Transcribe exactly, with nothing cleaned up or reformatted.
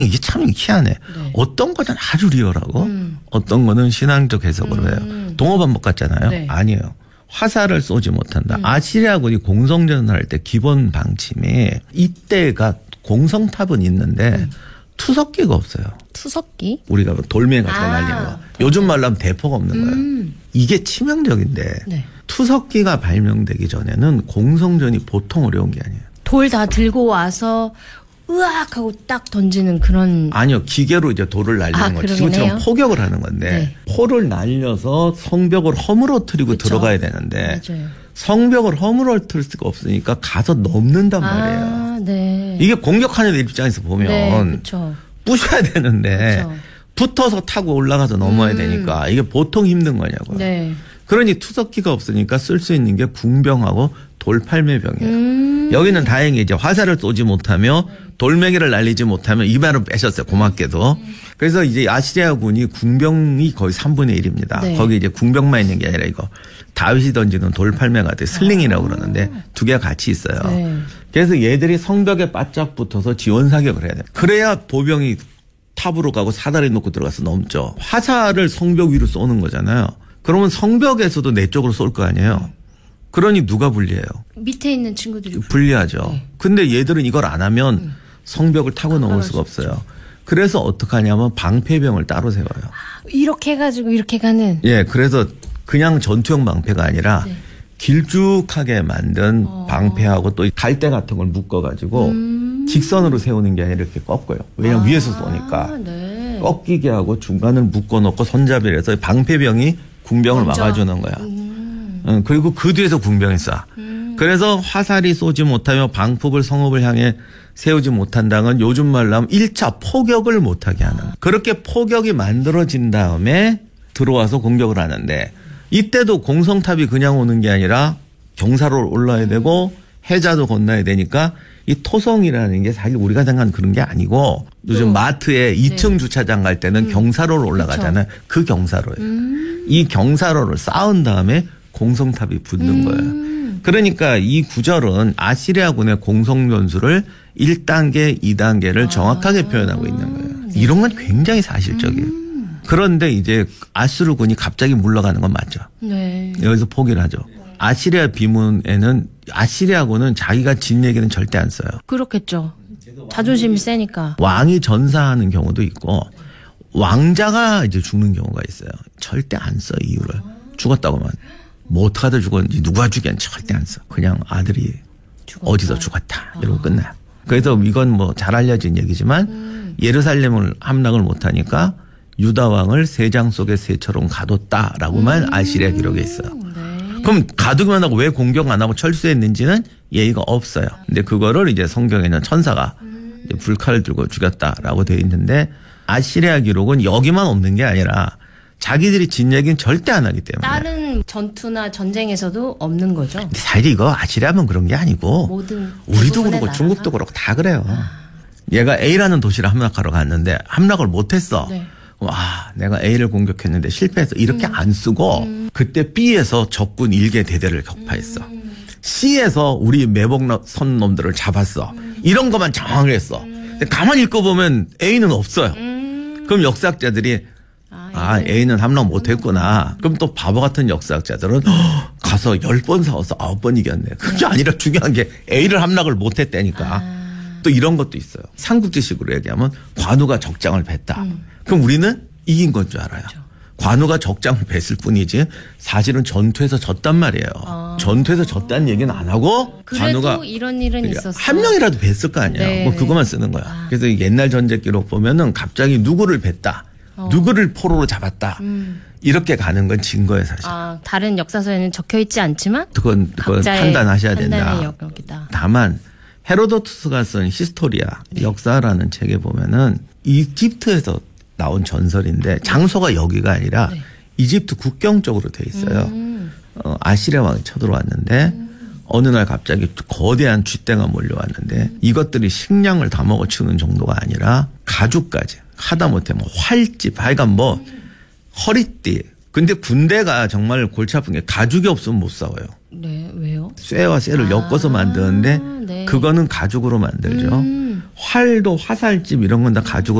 이게 참 희한해. 네. 어떤 거는 아주 리얼하고 음. 어떤 거는 신앙적 해석으로 음. 해요. 동어반복 같잖아요. 네. 아니에요. 화살을 쏘지 못한다. 음. 아시리아군이 공성전을 할 때 기본 방침이 이때가 공성탑은 있는데 음. 투석기가 없어요. 투석기? 우리가 돌멩이 같은 거 아, 날리는 거. 요즘 말로 하면 대포가 없는 거예요. 음. 이게 치명적인데 네. 투석기가 발명되기 전에는 공성전이 보통 어려운 게 아니에요. 돌 다 들고 와서 으악 하고 딱 던지는 그런. 아니요. 기계로 이제 돌을 날리는 아, 거죠. 그러긴 지금처럼 해요. 포격을 하는 건데 네. 포를 날려서 성벽을 허물어뜨리고 그쵸. 들어가야 되는데 맞아요. 성벽을 허물어뜨릴 수가 없으니까 가서 넘는단 말이에요. 아, 네. 이게 공격하는 애 입장에서 보면 네, 그렇죠. 부셔야 되는데 그쵸. 붙어서 타고 올라가서 넘어야 음. 되니까 이게 보통 힘든 거냐고요. 네. 그러니 투석기가 없으니까 쓸 수 있는 게 궁병하고 돌팔매병이에요. 음. 여기는 다행히 이제 화살을 쏘지 못하며 돌멩이를 날리지 못하면 이 말은 빼셨어요. 고맙게도. 그래서 이제 아시리아군이 궁병이 거의 삼분의 일입니다. 네. 거기 이제 궁병만 있는 게 아니라 이거 다윗이 던지는 돌팔매 같은 슬링이라고 그러는데 두 개가 같이 있어요. 네. 그래서 얘들이 성벽에 바짝 붙어서 지원 사격을 해야 돼요. 그래야 보병이 탑으로 가고 사다리 놓고 들어가서 넘죠. 화살을 성벽 위로 쏘는 거잖아요. 그러면 성벽에서도 내 쪽으로 쏠 거 아니에요. 그러니 누가 불리해요? 밑에 있는 친구들이 불리하죠. 네. 근데 얘들은 이걸 안 하면 성벽을 타고 넘을 수가 없어요. 그래서 어떻게 하냐면 방패병을 따로 세워요. 이렇게 해가지고 이렇게 가는. 예, 그래서 그냥 전투형 방패가 아니라 네. 길쭉하게 만든 어. 방패하고 또 갈대 같은 걸 묶어가지고 음. 직선으로 세우는 게 아니라 이렇게 꺾어요. 왜냐면 아, 위에서 쏘니까. 네. 꺾이게 하고 중간을 묶어놓고 손잡이를 해서 방패병이 궁병을 먼저. 막아주는 거야. 음. 응, 그리고 그 뒤에서 궁병이 쏴. 음. 그래서 화살이 쏘지 못하며 방폭을 성읍을 향해 세우지 못한다는 요즘 말로 하면 일 차 포격을 못하게 하는. 그렇게 포격이 만들어진 다음에 들어와서 공격을 하는데 이때도 공성탑이 그냥 오는 게 아니라 경사로 올라야 되고 해자도 건너야 되니까 이 토성이라는 게 사실 우리가 생각하는 그런 게 아니고 요즘 또. 마트에 이 층 주차장 갈 때는 음. 경사로로 올라가잖아요. 그 경사로예요. 음. 이 경사로를 쌓은 다음에 공성탑이 붙는 음. 거예요. 그러니까 이 구절은 아시리아군의 공성전술을 일 단계, 이 단계를 정확하게 아. 표현하고 있는 거예요. 네. 이런 건 굉장히 사실적이에요. 음. 그런데 이제 아수르군이 갑자기 물러가는 건 맞죠. 네. 여기서 포기를 하죠. 아시리아 비문에는 아시리아군은 자기가 진 얘기는 절대 안 써요. 그렇겠죠. 자존심이 세니까. 왕이 전사하는 경우도 있고 왕자가 이제 죽는 경우가 있어요. 절대 안 써 이유를. 죽었다고만. 뭐 어떡하다 죽었는지 누가 죽였는지 절대 안 써. 그냥 아들이 죽었다. 어디서 죽었다 이러고 끝나요. 그래서 이건 뭐 잘 알려진 얘기지만 음. 예루살렘을 함락을 못하니까 유다 왕을 세장 속의 새처럼 가뒀다라고만 음. 아시리아 기록에 있어요. 네. 그럼 가두기만 하고 왜 공격 안 하고 철수했는지는 예의가 없어요. 근데 그거를 이제 성경에는 천사가 음. 이제 불칼을 들고 죽였다라고 되어 있는데 아시리아 기록은 여기만 없는 게 아니라 자기들이 진 얘기는 절대 안 하기 때문에. 다른 전투나 전쟁에서도 없는 거죠. 근데 사실 이거 아시리아면 그런 게 아니고 모든 우리도 대부분의 그렇고 나라가? 중국도 그렇고 다 그래요. 얘가 A라는 도시를 함락하러 갔는데 함락을 못했어. 네. 와, 내가 A를 공격했는데 실패해서 이렇게 음. 안 쓰고 음. 그때 B에서 적군 일개 대대를 격파했어. 음. C에서 우리 매복선 놈들을 잡았어. 음. 이런 것만 정확히 했어. 음. 근데 가만히 읽어보면 A는 없어요. 음. 그럼 역사학자들이 아, 아 A는 함락 못했구나. 그럼 또 바보 같은 역사학자들은 가서 열 번 싸워서 아홉 번 이겼네. 그게 아니라 중요한 게 A를 함락을 못했다니까. 아. 또 이런 것도 있어요. 삼국지식으로 얘기하면 관우가 적장을 뱄다. 음. 그럼 우리는 이긴 건 줄 알아요. 그렇죠. 관우가 적장을 뱄을 뿐이지 사실은 전투에서 졌단 말이에요. 아. 전투에서 졌다는 얘기는 안 하고 그래도 관우가 이런 일은 있었어. 한 명이라도 뱄을 거 아니에요. 네, 뭐 네. 그것만 쓰는 거야. 아. 그래서 옛날 전쟁 기록 보면은 갑자기 누구를 뱄다. 어. 누구를 포로로 잡았다. 음. 이렇게 가는 건 증거예요, 사실. 아, 다른 역사서에는 적혀 있지 않지만 그건, 그건 각자의 판단하셔야 판단의 된다. 영역이다. 다만 헤로도투스가 쓴 히스토리아 네. 역사라는 책에 보면은 이집트에서 나온 전설인데 장소가 여기가 아니라 네. 이집트 국경 쪽으로 돼 있어요. 음. 어, 아시리아 왕이 쳐들어왔는데 음. 어느 날 갑자기 거대한 쥐떼가 몰려왔는데 음. 이것들이 식량을 다 먹어치우는 정도가 아니라 가죽까지 하다못해 뭐 활집 하여간 뭐 음. 허리띠. 근데 군대가 정말 골치 아픈 게 가죽이 없으면 못 싸워요. 네, 왜요? 쇠와 쇠를 아, 엮어서 만드는데 네. 그거는 가죽으로 만들죠. 음. 활도 화살집 이런 건 다 가지고